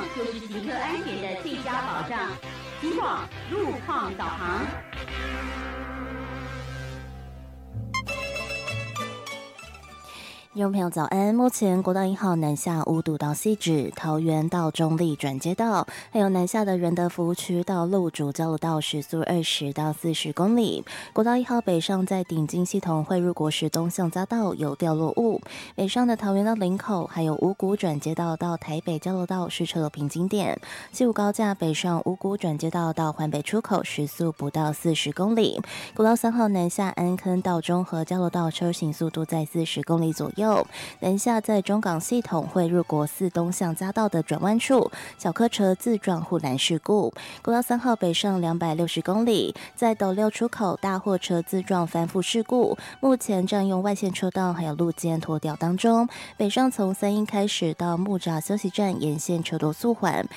就是行车安全的最佳保障。警广路况导航。 听众朋友早安，目前国道1号南下五堵到汐止、桃园到中立转接道，还有南下的仁德服务区到路主交流道时速20到40公里。国道1号北上在顶金系统汇入国时东向匝道有掉落物，北上的桃园到林口，还有五股转接道到台北交流道是车流瓶颈点。西武高架北上五股转接道到环北出口时速不到40公里。国道3号南下安坑到中和交流道车行速度在40公里左右。南下在中港系统汇入国4东向匝道的转弯处，小客车自撞护栏事故。国道3号北上260公里，在斗六出口大货车自撞翻覆事故，目前占用外线车道还有路肩拖吊当中。北上从3英开始到木栅休息站沿线车多速缓，